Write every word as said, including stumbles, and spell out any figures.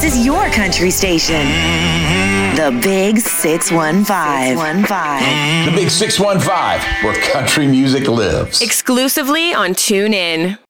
is your country station. The Big six one five. The Big six one five, where country music lives. Exclusively on TuneIn.